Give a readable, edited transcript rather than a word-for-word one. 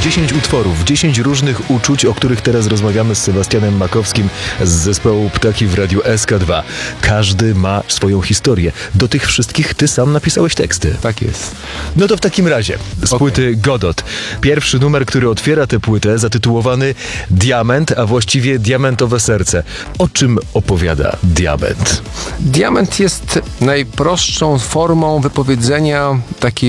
10 utworów, 10 różnych uczuć, o których teraz rozmawiamy z Sebastianem Makowskim z zespołu Ptaki w Radiu SK2. Każdy ma swoją historię. Do tych wszystkich ty sam napisałeś teksty. Tak jest. No to w takim razie, z płyty Godot. Pierwszy numer, który otwiera tę płytę, zatytułowany Diament, a właściwie Diamentowe serce. O czym opowiada Diament? Diament jest najprostszą formą wypowiedzenia takiej